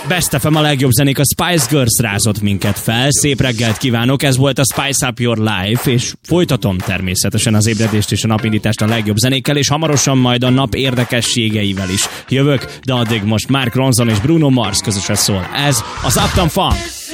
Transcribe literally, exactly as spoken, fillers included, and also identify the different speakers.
Speaker 1: Best ef em, a legjobb zenék, a Spice Girls rázott minket fel. Szép reggelt kívánok, ez volt a Spice Up Your Life, és folytatom természetesen az ébredést és a napindítást a legjobb zenékkel, és hamarosan majd a nap érdekességeivel is jövök, de addig most Mark Ronson és Bruno Mars közösen szól. Ez az Uptown Funk.